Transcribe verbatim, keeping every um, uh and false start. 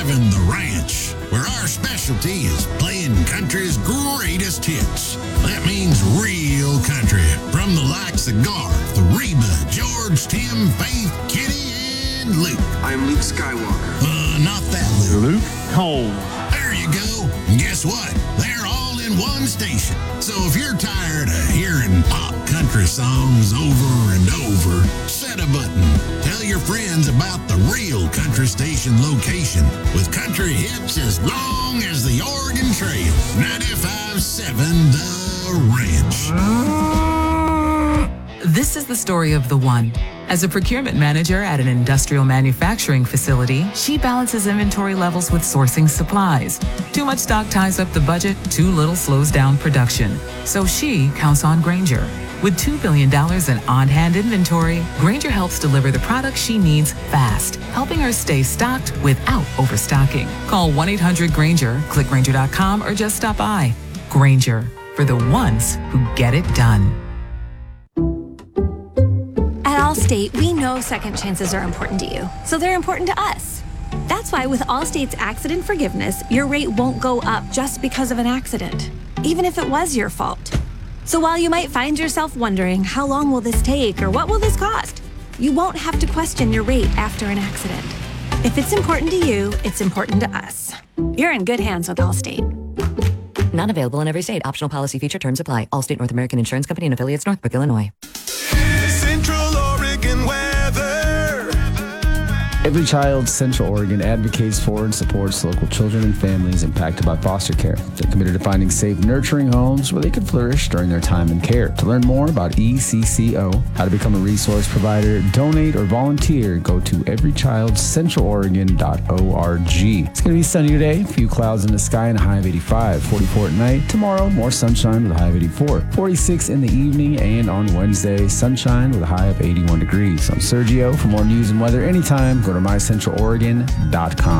seven The Ranch, where our specialty is playing country's greatest hits. That means real country, from the likes of Garth, Reba, George, Tim, Faith, Kitty, and Luke. I am Luke Skywalker. Uh, not that Luke. Luke Combs. There you go. And guess what? They're all in one station. So if you're tired of hearing pop country songs over and over, set a button. Tell your friends about the real country station location with country hits as long as the Oregon Trail. ninety-five point seven The Ranch. This is the story of the one. As a procurement manager at an industrial manufacturing facility, she balances inventory levels with sourcing supplies. Too much stock ties up the budget, too little slows down production. So she counts on Grainger. With two billion dollars in on-hand inventory, Grainger helps deliver the products she needs fast, helping her stay stocked without overstocking. Call one eight hundred Grainger, click Grainger dot com, or just stop by. Grainger, for the ones who get it done. At Allstate, we know second chances are important to you, so they're important to us. That's why with Allstate's accident forgiveness, your rate won't go up just because of an accident, even if it was your fault. So while you might find yourself wondering, how long will this take or what will this cost? You won't have to question your rate after an accident. If it's important to you, it's important to us. You're in good hands with Allstate. Not available in every state. Optional policy feature terms apply. Allstate North American Insurance Company and affiliates, Northbrook, Illinois. Central Oregon weather. Every Child Central Oregon advocates for and supports local children and families impacted by foster care. They're committed to finding safe, nurturing homes where they can flourish during their time in care. To learn more about E C C O, how to become a resource provider, donate, or volunteer, go to every child central oregon dot org. It's going to be sunny today. A few clouds in the sky and a high of eighty-five. forty-four at night. Tomorrow, more sunshine with a high of eighty-four. forty-six in the evening, and on Wednesday, sunshine with a high of eighty-one degrees. I'm Sergio. For more news and weather anytime, go to my central oregon dot com.